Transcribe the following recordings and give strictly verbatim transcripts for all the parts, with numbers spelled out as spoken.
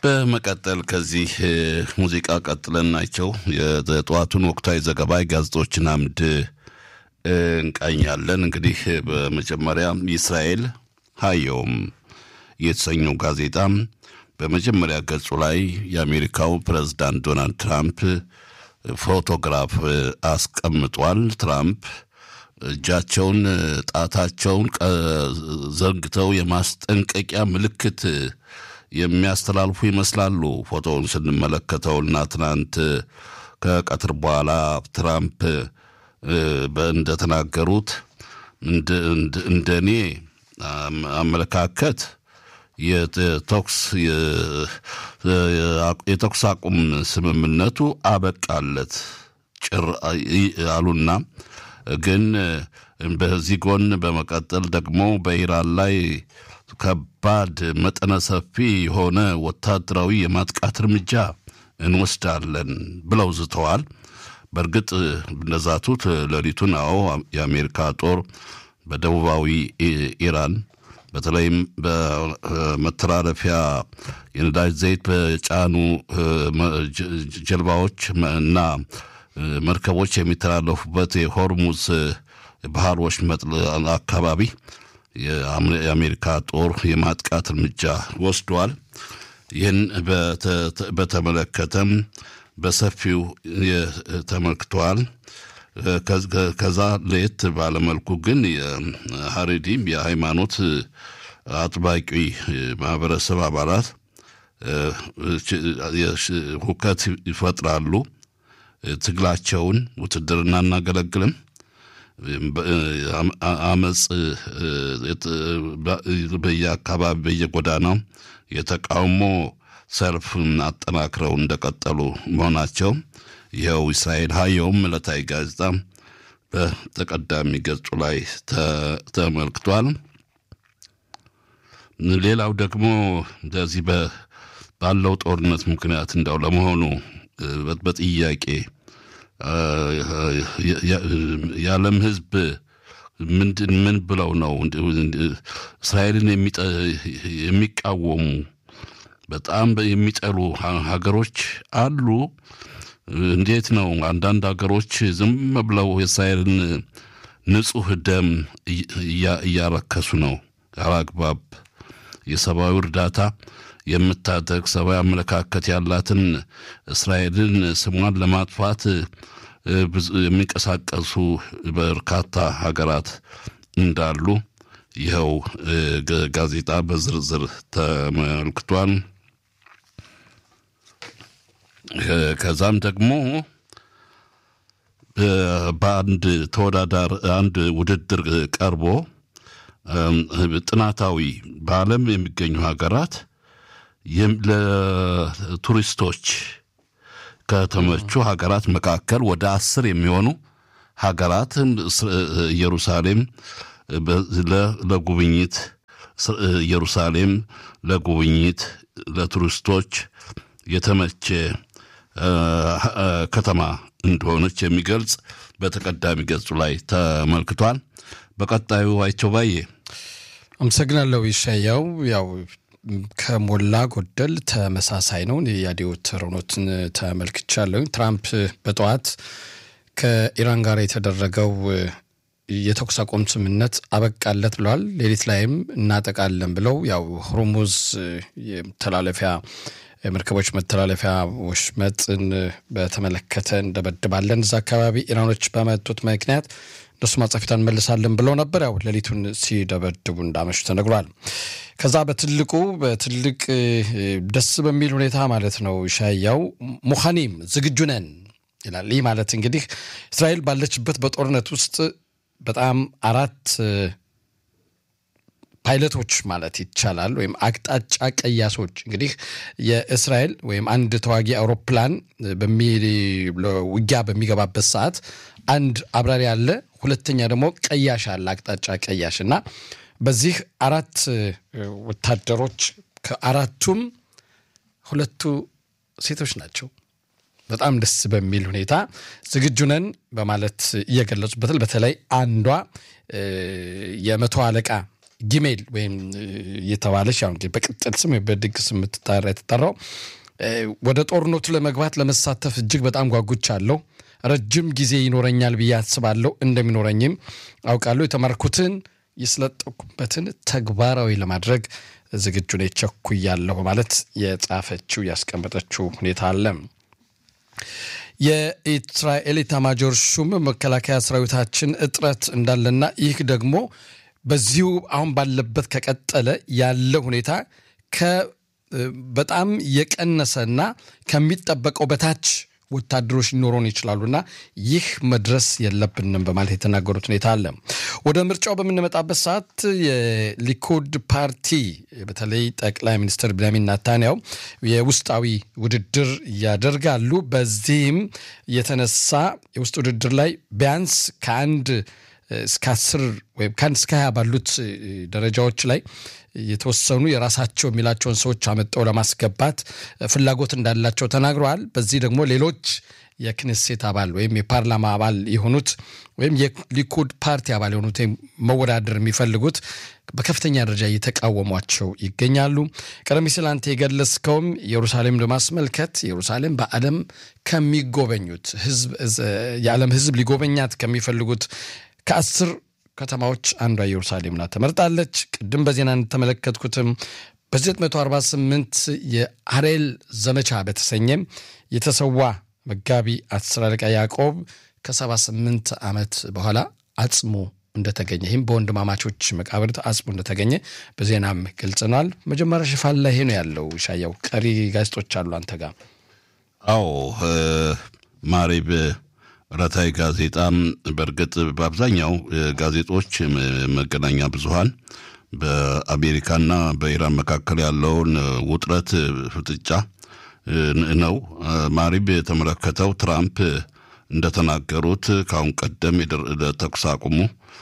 በመቀጠል ከዚህ ሙዚቃ ቀጥለን ናቸው የጠዋቱን ወቅታዊ ዘገባ ጋዜጦችን አምድ እንቃኛለን። እንግዲህ በመጀመሪያ እስራኤል ሃዮም የተሰኘው ጋዜጣ በመጀመሪያ ገጹ ላይ የአሜሪካው ፕሬዝዳንት ዶናልድ ትራምፕ ፎቶግራፍ አስቀምጧል። ትራምፕ እጃቸውን ጣታቸውን ዘርግተው የማስጠንቀቂያ ምልክት የሚያስተላልፉ ይመስላሉ። ፎቶውን ስንመለከተውና ትናንት ከቀትር በኋላ ትራምፕ እንደተናገሩት እንደኔ አመለካከት የተኩስ የተኩስ አቁም ስምምነቱ አበቃለት ጭር አሉና ግን በዚህ ጎን በመቀጠል ደግሞ በኢራን ላይ ከባድ መጠነ ሰፊ የሆነ ወታደራዊ የማጥቃት እርምጃ እንወስዳለን ብለው ዝተዋል። በእርግጥ እንደዛቱት ሌሊቱን አዎ የአሜሪካ ጦር በደቡባዊ ኢራን በተለይም በመተላለፊያ የነዳጅ ዘይት በጫኑ ጀልባዎች እና መርከቦች የሚተላለፉበት የሆርሙዝ ባህር ወሽመጥ አካባቢ የአሜሪካ ጦር የማጥቃት እርምጃ ወስዷል። ይህን በተመለከተም በሰፊው ተመልክቷል። ከዛ ለየት ባለመልኩ ግን የሐሬዲም የሃይማኖት አጥባቂ ማህበረሰብ አባላት ሁከት ይፈጥራሉ። ትግላቸውን ውትድርና እናገለግልም አመጽ በየአካባቢ በየጎዳናው የተቃውሞ ሰልፍን አጠናክረው እንደቀጠሉ መሆናቸው ይኸው እስራኤል ሃዮም ዕለታዊ ጋዜጣ በተቀዳሚ ገጹ ላይ ተመልክቷል። ሌላው ደግሞ እንደዚህ ባለው ጦርነት ምክንያት እንደው ለመሆኑ በጥያቄ የዓለም ሕዝብ ምንድን ምን ብለው ነው እስራኤልን የሚቃወሙ በጣም የሚጠሉ ሀገሮች አሉ? እንዴት ነው አንዳንድ ሀገሮች ዝም ብለው የእስራኤልን ንጹህ ደም እያረከሱ ነው? ያላግባብ የሰብአዊ እርዳታ የምታደርግ ሰብአዊ አመለካከት ያላትን እስራኤልን ስሟን ለማጥፋት የሚንቀሳቀሱ በርካታ ሀገራት እንዳሉ ይኸው ጋዜጣ በዝርዝር ተመልክቷል። ከዛም ደግሞ በአንድ ተወዳዳር አንድ ውድድር ቀርቦ ጥናታዊ በዓለም የሚገኙ ሀገራት ለቱሪስቶች ከተመቹ ሀገራት መካከል ወደ አስር የሚሆኑ ሀገራት ኢየሩሳሌም ለጉብኝት ኢየሩሳሌም ለጉብኝት ለቱሪስቶች የተመቸ ከተማ እንደሆነች የሚገልጽ በተቀዳሚ ገጹ ላይ ተመልክቷል። በቀጣዩ አይቸው ባዬ አመሰግናለሁ። ይሻያው ያው ከሞላ ጎደል ተመሳሳይ ነው። የያዲዮት ሮኖትን ተመልክቻለሁ። ትራምፕ በጠዋት ከኢራን ጋር የተደረገው የተኩስ አቁም ስምምነት አበቃለት ብለዋል። ሌሊት ላይም እናጠቃለን ብለው ያው ሆርሙዝ የመተላለፊያ የመርከቦች መተላለፊያ ወሽመጥን በተመለከተ እንደበድባለን እዛ አካባቢ ኢራኖች በመጡት ምክንያት እነሱ ማጻፊታን መልሳለን ብለው ነበር። ያው ሌሊቱን ሲደበድቡ እንዳመሹ ተነግሯል። ከዛ በትልቁ በትልቅ ደስ በሚል ሁኔታ ማለት ነው ሻያው ሙኻኒም ዝግጁ ነን ይላል። ይህ ማለት እንግዲህ እስራኤል ባለችበት በጦርነት ውስጥ በጣም አራት ፓይለቶች ማለት ይቻላል ወይም አቅጣጫ ቀያሶች እንግዲህ የእስራኤል ወይም አንድ ተዋጊ አውሮፕላን በሚል ውጊያ በሚገባበት ሰዓት አንድ አብራሪ አለ፣ ሁለተኛ ደግሞ ቀያሽ አለ፣ አቅጣጫ ቀያሽና በዚህ አራት ወታደሮች ከአራቱም ሁለቱ ሴቶች ናቸው። በጣም ደስ በሚል ሁኔታ ዝግጁ ነን በማለት እየገለጹበታል። በተለይ አንዷ የመቶ አለቃ ጊሜል ወይም የተባለች ያው እንግዲህ በቅጥል ስም በድግስ የምትጠራ የተጠራው ወደ ጦርነቱ ለመግባት ለመሳተፍ እጅግ በጣም ጓጉቻለሁ። ረጅም ጊዜ ይኖረኛል ብዬ አስባለሁ። እንደሚኖረኝም አውቃለሁ። የተማርኩትን የስለጠኩበትን ተግባራዊ ለማድረግ ዝግጁ ነኝ ቸኩያለሁ ማለት የጻፈችው ያስቀመጠችው ሁኔታ አለ። የእስራኤል ኤታማዦር ሹም መከላከያ ሰራዊታችን እጥረት እንዳለና ይህ ደግሞ በዚሁ አሁን ባለበት ከቀጠለ ያለ ሁኔታ ከ በጣም የቀነሰና ከሚጠበቀው በታች ወታደሮች ሊኖሩን ይችላሉና ይህ መድረስ የለብንም በማለት የተናገሩት ሁኔታ አለ። ወደ ምርጫው በምንመጣበት ሰዓት የሊኩድ ፓርቲ በተለይ ጠቅላይ ሚኒስትር ቤንያሚን ኔታንያሁ የውስጣዊ ውድድር ያደርጋሉ። በዚህም የተነሳ የውስጥ ውድድር ላይ ቢያንስ ከአንድ እስከ አስር ወይም ከአንድ እስከ ሃያ ባሉት ደረጃዎች ላይ የተወሰኑ የራሳቸው የሚላቸውን ሰዎች አመጣው ለማስገባት ፍላጎት እንዳላቸው ተናግረዋል። በዚህ ደግሞ ሌሎች የክኔሴት አባል ወይም የፓርላማ አባል የሆኑት ወይም የሊኩድ ፓርቲ አባል የሆኑት መወዳደር የሚፈልጉት በከፍተኛ ደረጃ እየተቃወሟቸው ይገኛሉ። ቀደም ሲል አንተ የገለጽከውም ኢየሩሳሌም ለማስመልከት ኢየሩሳሌም በዓለም ከሚጎበኙት ህዝብ የዓለም ህዝብ ሊጎበኛት ከሚፈልጉት ከአስር ከተማዎች አንዷ ኢየሩሳሌም ናት ተመርጣለች። ቅድም በዜና እንደተመለከትኩትም በ948 የአሬል ዘመቻ በተሰኘም የተሰዋ መጋቢ አስር አለቃ ያዕቆብ ከ78 ዓመት በኋላ አጽሙ እንደተገኘ ይህም በወንድማማቾች መቃብር አጽሙ እንደተገኘ በዜናም ገልጸናል። መጀመሪያ ሽፋን ላይ ነው ያለው። ሻያው ቀሪ ጋዜጦች አሉ አንተ ጋር? አዎ ማሪብ ራታይ ጋዜጣ በርግጥ በአብዛኛው ጋዜጦች መገናኛ ብዙሃን በአሜሪካና በኢራን መካከል ያለውን ውጥረት ፍጥጫ ነው። ማሪብ የተመለከተው ትራምፕ እንደተናገሩት ካሁን ቀደም የተኩስ አቁሙ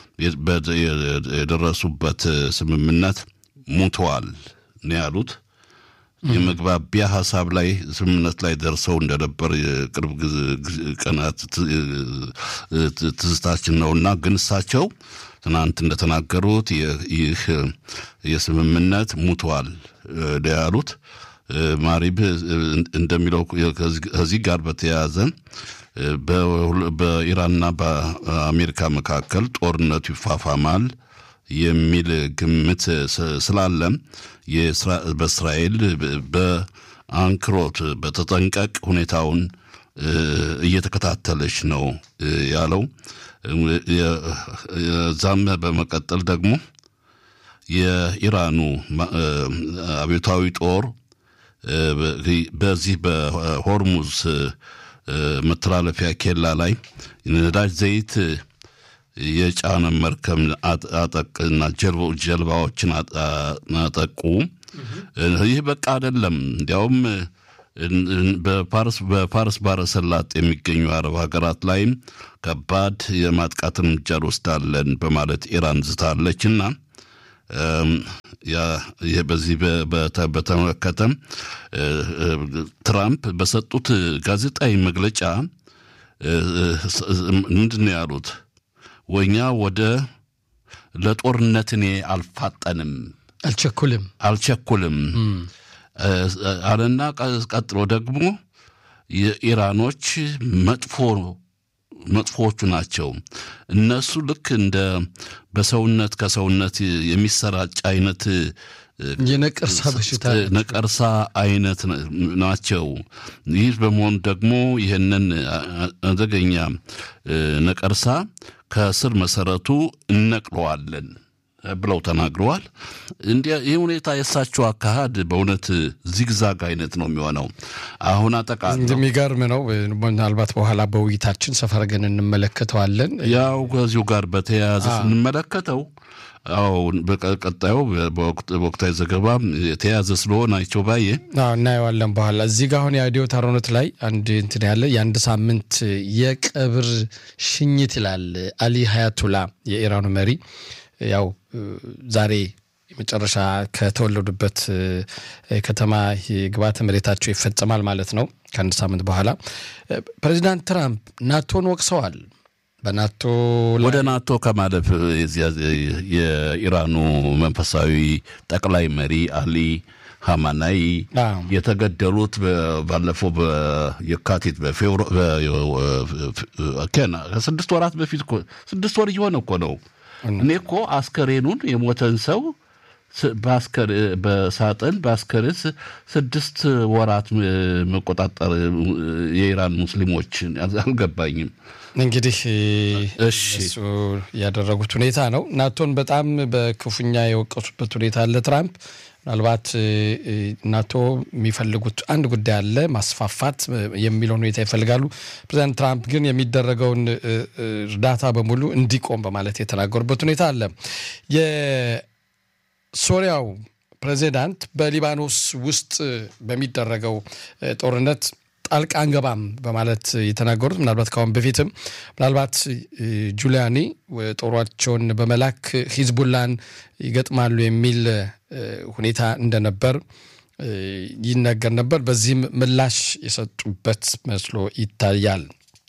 የደረሱበት ስምምነት ሙተዋል ነው ያሉት። የመግባቢያ ሐሳብ ላይ ስምምነት ላይ ደርሰው እንደነበር የቅርብ ቀናት ትዝታችን ነውና ግን እሳቸው ትናንት እንደተናገሩት ይህ የስምምነት ሙተዋል ያሉት። ማሪብ እንደሚለው ከዚህ ጋር በተያያዘ በኢራንና በአሜሪካ መካከል ጦርነቱ ይፋፋማል የሚል ግምት ስላለ በእስራኤል በአንክሮት በተጠንቀቅ ሁኔታውን እየተከታተለች ነው ያለው። ዛም በመቀጠል ደግሞ የኢራኑ አብዮታዊ ጦር በዚህ በሆርሙዝ መተላለፊያ ኬላ ላይ ነዳጅ ዘይት የጫነ መርከብ አጠቅና ጀልባዎችን አጠቁ። ይህ በቃ አይደለም። እንዲያውም በፓርስ በፓርስ ባሕረ ሰላጤ የሚገኙ አረብ ሀገራት ላይ ከባድ የማጥቃት እርምጃ ወስዳለን በማለት ኢራን ዝታለችና ያ በዚህ በተመለከተ ትራምፕ በሰጡት ጋዜጣዊ መግለጫ ምንድን ነው ያሉት? ወኛ ወደ ለጦርነት እኔ አልፋጠንም አልቸኩልም አልቸኩልም አለና ቀጥሎ ደግሞ የኢራኖች መጥፎ መጥፎቹ ናቸው። እነሱ ልክ እንደ በሰውነት ከሰውነት የሚሰራጭ አይነት የነቀርሳ በሽታ ነቀርሳ አይነት ናቸው። ይህ በመሆኑ ደግሞ ይሄንን አደገኛ ነቀርሳ ከስር መሰረቱ እነቅለዋለን ብለው ተናግረዋል። እንዲያ ይሄ ሁኔታ የሳቸው አካሄድ በእውነት ዚግዛግ አይነት ነው የሚሆነው። አሁን አጠቃላይ እንደሚገርም ነው። ምናልባት በኋላ በውይይታችን ሰፈር ግን እንመለከተዋለን። ያው ከዚሁ ጋር በተያያዘ እንመለከተው። አዎ በቀጣዩ በወቅታዊ ዘገባ የተያዘ ስለሆነ አይቸው ባየ አዎ እናየዋለን በኋላ። እዚህ ጋር አሁን የአዲዮ ታሮኖት ላይ አንድ እንትን ያለ የአንድ ሳምንት የቀብር ሽኝት ይላል። አሊ ሀያቱላ የኢራኑ መሪ ያው ዛሬ የመጨረሻ ከተወለዱበት ከተማ ግብዓተ መሬታቸው ይፈጸማል ማለት ነው ከአንድ ሳምንት በኋላ። ፕሬዚዳንት ትራምፕ ናቶን ወቅሰዋል። በናቶ ወደ ናቶ ከማለፍ የኢራኑ መንፈሳዊ ጠቅላይ መሪ አሊ ሐማናይ የተገደሉት ባለፈው በየካቲት በፌብሩዋሪ ከና ከስድስት ወራት በፊት ስድስት ወር ይሆነ እኮ ነው እኔ እኮ አስከሬኑን የሞተን ሰው ባስከር በሳጥን ባስከርስ ስድስት ወራት መቆጣጠር የኢራን ሙስሊሞች አልገባኝም እንግዲህ እሺ እሱ ያደረጉት ሁኔታ ነው ናቶን በጣም በክፉኛ የወቀሱበት ሁኔታ አለ ትራምፕ ምናልባት ናቶ የሚፈልጉት አንድ ጉዳይ አለ ማስፋፋት የሚለው ሁኔታ ይፈልጋሉ ፕሬዝዳንት ትራምፕ ግን የሚደረገውን እርዳታ በሙሉ እንዲቆም በማለት የተናገሩበት ሁኔታ አለ የሶሪያው ፕሬዝዳንት በሊባኖስ ውስጥ በሚደረገው ጦርነት ጣልቃ አንገባም በማለት የተናገሩት ምናልባት ካሁን በፊትም ምናልባት ጁሊያኒ ጦራቸውን በመላክ ሂዝቡላን ይገጥማሉ የሚል ሁኔታ እንደነበር ይነገር ነበር በዚህም ምላሽ የሰጡበት መስሎ ይታያል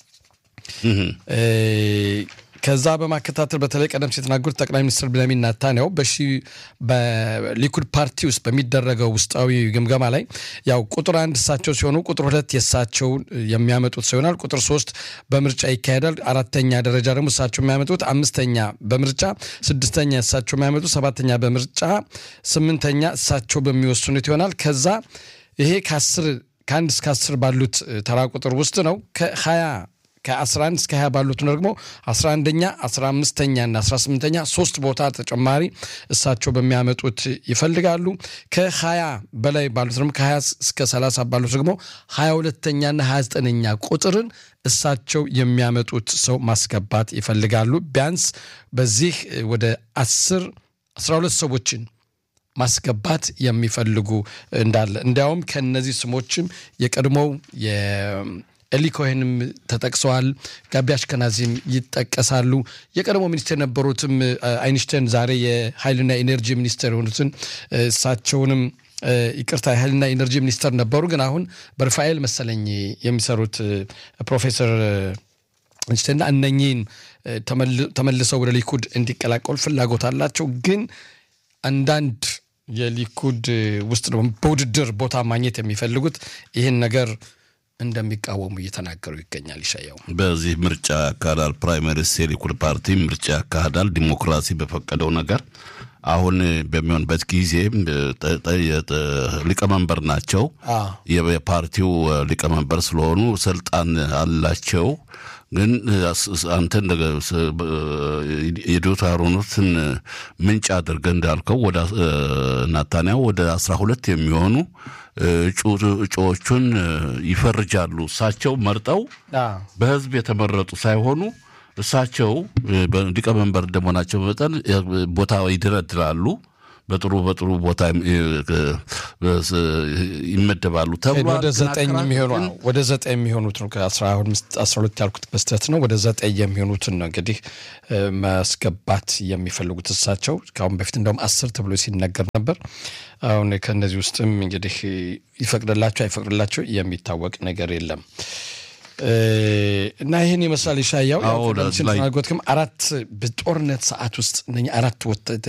ከዛ በማከታተል በተለይ ቀደም ሲል ተናገሩት ጠቅላይ ሚኒስትር ቤንያሚን ኔታንያሁ በሺ በሊኩድ ፓርቲ ውስጥ በሚደረገው ውስጣዊ ግምገማ ላይ ያው ቁጥር አንድ እሳቸው ሲሆኑ ቁጥር ሁለት የሳቸው የሚያመጡት ሲሆናል ቁጥር ሶስት በምርጫ ይካሄዳል አራተኛ ደረጃ ደግሞ እሳቸው የሚያመጡት አምስተኛ በምርጫ ስድስተኛ እሳቸው የሚያመጡት ሰባተኛ በምርጫ ስምንተኛ እሳቸው በሚወስኑት ይሆናል ከዛ ይሄ ከ10 ከአንድ እስከ አስር ባሉት ተራ ቁጥር ውስጥ ነው ከ20 ከ11 እስከ ሃያ ባሉት ደግሞ አስራ አንደኛ አስራ አምስተኛ እና አስራ ስምንተኛ ሶስት ቦታ ተጨማሪ እሳቸው በሚያመጡት ይፈልጋሉ ከ20 በላይ ባሉት ደግሞ ከ20 እስከ ሰላሳ ባሉት ደግሞ ሃያ ሁለተኛ እና ሃያ ዘጠነኛ ቁጥርን እሳቸው የሚያመጡት ሰው ማስገባት ይፈልጋሉ ቢያንስ በዚህ ወደ አስር አስራ ሁለት ሰዎችን ማስገባት የሚፈልጉ እንዳለ እንዲያውም ከነዚህ ስሞችም የቀድሞው የ ኤሊኮሄንም ተጠቅሰዋል ጋቢ አሽከናዚም ይጠቀሳሉ የቀድሞ ሚኒስትር ነበሩትም አይንሽታይን ዛሬ የኃይልና ኢነርጂ ሚኒስትር ሆኑትን እሳቸውንም ይቅርታ ኃይልና ኢነርጂ ሚኒስትር ነበሩ ግን አሁን በራፋኤል መሰለኝ የሚሰሩት ፕሮፌሰር አይንሽታይን እነኚህን ተመልሰው ወደ ሊኩድ እንዲቀላቀሉ ፍላጎት አላቸው ግን አንዳንድ የሊኩድ ውስጥ ነው በውድድር ቦታ ማግኘት የሚፈልጉት ይሄን ነገር እንደሚቃወሙ እየተናገሩ ይገኛል ይሻያው በዚህ ምርጫ ካዳል ፕራይመሪስ የሊኩድ ፓርቲ ምርጫ ካዳል ዲሞክራሲ በፈቀደው ነገር አሁን በሚሆንበት ጊዜ ሊቀመንበር ናቸው የፓርቲው ሊቀመንበር ስለሆኑ ስልጣን አላቸው ግን አንተ የዶታሮኑትን ምንጭ አድርገን እንዳልከው ወደ ናታንያው ወደ አስራ ሁለት የሚሆኑ እጩዎቹን ይፈርጃሉ እሳቸው መርጠው በህዝብ የተመረጡ ሳይሆኑ እሳቸው ሊቀመንበር እንደሆናቸው መጠን ቦታው ይደረድራሉ በጥሩ በጥሩ ቦታ ይመደባሉ ተብሎ ወደ ዘጠኝ የሚሆኑ ወደ ዘጠኝ የሚሆኑት ነው ከ12 ያልኩት በስተት ነው ወደ ዘጠኝ የሚሆኑት ነው እንግዲህ ማስገባት የሚፈልጉት እሳቸው ካሁን በፊት እንደውም አስር ተብሎ ሲነገር ነበር አሁን ከነዚህ ውስጥም እንግዲህ ይፈቅድላቸው አይፈቅድላቸው የሚታወቅ ነገር የለም እና ይሄን ይመስላል ይሻያው ተናገርኩም አራት በጦርነት ሰዓት ውስጥ እነኛ አራት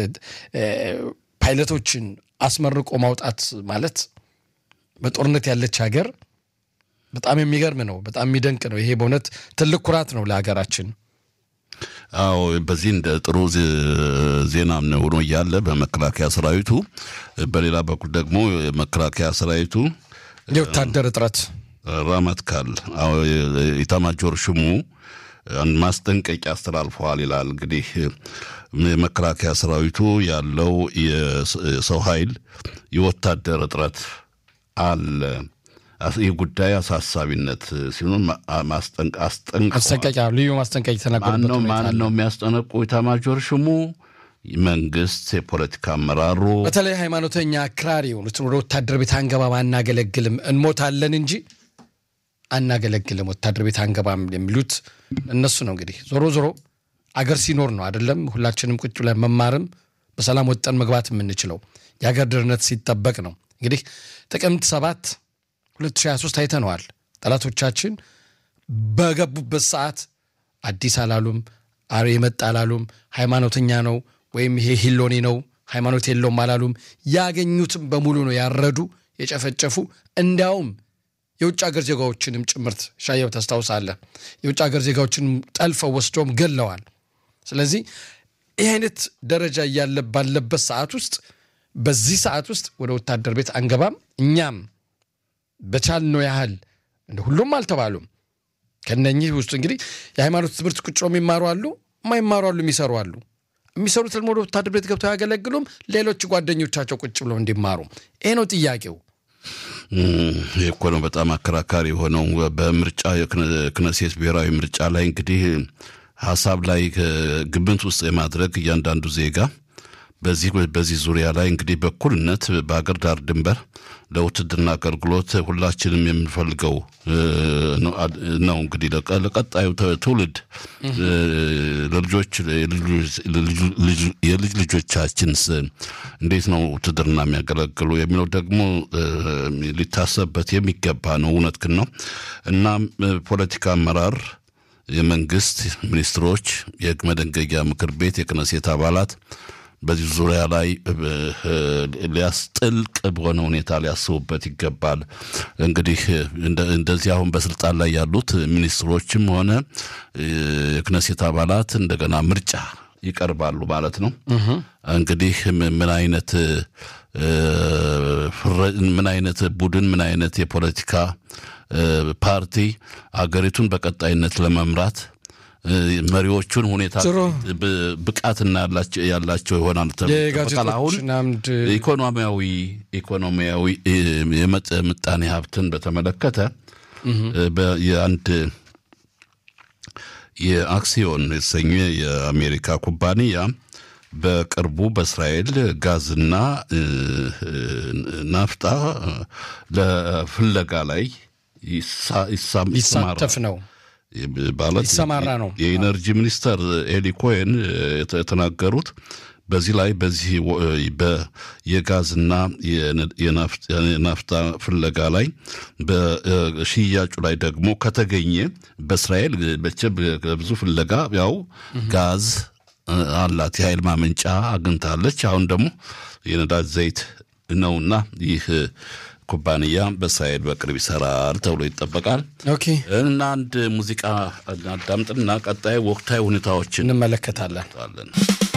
ፓይለቶችን አስመርቆ ማውጣት ማለት በጦርነት ያለች ሀገር በጣም የሚገርም ነው በጣም የሚደንቅ ነው ይሄ በእውነት ትልቅ ኩራት ነው ለሀገራችን አዎ በዚህ እንደ ጥሩ ዜናም ነው ሆኖ ያለ በመከላከያ ሰራዊቱ በሌላ በኩል ደግሞ መከላከያ ሰራዊቱ የወታደር እጥረት ራማትካል አዎ ኢታማጆር ሹሙ ማስጠንቀቂያ አስተላልፈዋል ይላል እንግዲህ መከላከያ ሰራዊቱ ያለው የሰው ኃይል የወታደር እጥረት አለ ይህ ጉዳይ አሳሳቢነት ሲሆን ማስጠንቀቂያ አስተንቀቂያ ልዩ ማስጠንቀቂያ ተናገሩበት ነው ማን ነው የሚያስጠነቁ ኢታማጆር ሹሙ መንግስት የፖለቲካ አመራሩ በተለይ ሃይማኖተኛ አክራሪ የሆኑት ወደ ወታደር ቤት አንገባም አናገለግልም እንሞታለን እንጂ አናገለግልም ወታደር ቤት አንገባም የሚሉት እነሱ ነው እንግዲህ ዞሮ ዞሮ አገር ሲኖር ነው አይደለም ሁላችንም ቁጭ ብለን መማርም በሰላም ወጣን መግባት የምንችለው የሀገር ደህንነት ሲጠበቅ ነው እንግዲህ ጥቅምት ሰባት ሁለት ሺህ ሃያ ሶስት አይተነዋል ጠላቶቻችን በገቡበት ሰዓት አዲስ አላሉም አሬ መጣላሉም ሃይማኖተኛ ነው ወይም ይሄ ሂሎኒ ነው ሃይማኖት የለውም አላሉም ያገኙትም በሙሉ ነው ያረዱ የጨፈጨፉ እንዳውም የውጭ ሀገር ዜጋዎችንም ጭምርት ሻየው ተስተውሳለህ የውጭ ሀገር ዜጋዎችንም ጠልፈው ወስዶም ገለዋል ስለዚህ ይሄ አይነት ደረጃ ያለ ባለበት ሰዓት ውስጥ በዚህ ሰዓት ውስጥ ወደ ወታደር ቤት አንገባም እኛም በቻልነው ያህል እንደ ሁሉም አልተባሉም ከነኚህ ውስጥ እንግዲህ የሃይማኖት ትምህርት ቁጭሮ የሚማሩ አሉ ማይማሩ አሉ የሚሰሩ አሉ የሚሰሩት ደግሞ ወታደር ቤት ገብተው ያገለግሉም ሌሎች ጓደኞቻቸው ቁጭ ብለው እንዲማሩ ይሄ ነው ጥያቄው የኮነ በጣም አከራካሪ ሆነው በምርጫ የክነሴት ብሔራዊ ምርጫ ላይ እንግዲህ ሐሳብ ላይ ግብንት ውስጥ የማድረግ እያንዳንዱ ዜጋ በዚህ በዚህ ዙሪያ ላይ እንግዲህ በኩልነት በአገር ዳር ድንበር ለውትድርና አገልግሎት ሁላችንም የምንፈልገው ነው እንግዲህ ለቀጣዩ ትውልድ ለልጆች የልጅ ልጆቻችንስ እንዴት ነው ውትድርና የሚያገለግሉ የሚለው ደግሞ ሊታሰብበት የሚገባ ነው እውነት ነው እና ፖለቲካ አመራር የመንግስት ሚኒስትሮች የህግ መደንገጊያ ምክር ቤት የክነሴት አባላት በዚህ ዙሪያ ላይ ሊያስጥልቅ በሆነ ሁኔታ ሊያስቡበት ይገባል እንግዲህ እንደዚህ አሁን በስልጣን ላይ ያሉት ሚኒስትሮችም ሆነ የክነሴት አባላት እንደገና ምርጫ ይቀርባሉ ማለት ነው እንግዲህ ምን አይነት ምን አይነት ቡድን ምን አይነት የፖለቲካ ፓርቲ አገሪቱን በቀጣይነት ለመምራት መሪዎቹን ሁኔታ ብቃትና ያላቸው ያላቸው ይሆናል ተቀላውን ኢኮኖሚያዊ ኢኮኖሚያዊ የምጣኔ ሀብትን በተመለከተ በአንድ የአክሲዮን የተሰኘ የአሜሪካ ኩባንያ በቅርቡ በእስራኤል ጋዝና ናፍጣ ለፍለጋ ላይ ይሳተፍ ነው ባለት ይሰማራ ነው የኢነርጂ ሚኒስተር ኤሊ ኮሄን የተናገሩት በዚህ ላይ በዚህ በየጋዝና የናፍጣ ፍለጋ ላይ በሽያጩ ላይ ደግሞ ከተገኘ በእስራኤል በብዙ ፍለጋ ያው ጋዝ አላት የኃይል ማመንጫ አግኝታለች አሁን ደግሞ የነዳጅ ዘይት ነውና ይህ ኩባንያ በእስራኤል በቅርብ ይሰራል ተብሎ ይጠበቃል ኦኬ እና አንድ ሙዚቃ አዳምጥና ቀጣይ ወቅታዊ ሁኔታዎችን እንመለከታለን